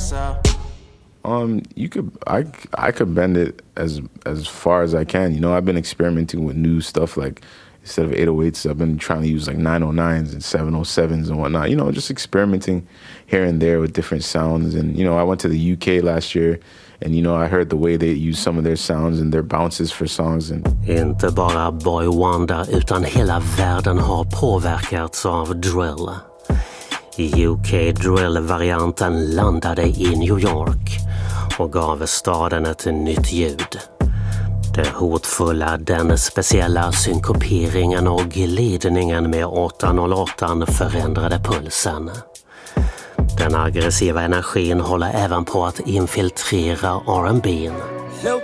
I could bend it as far as I can. You know, I've been experimenting with new stuff, like instead of 808s, I've been trying to use like 909s and 707s and whatnot. You know, just experimenting here and there with different sounds. And, you know, I went to the UK last year and, you know, I heard the way they use some of their sounds and their bounces for songs. Inte bara Boy Wonder utan hela världen har påverkats av drill. I UK drill-varianten landade i New York och gav staden ett nytt ljud. Det hotfulla, den speciella synkoperingen och glidningen med 808 förändrade pulsen. Den aggressiva energin håller även på att infiltrera R&B:n.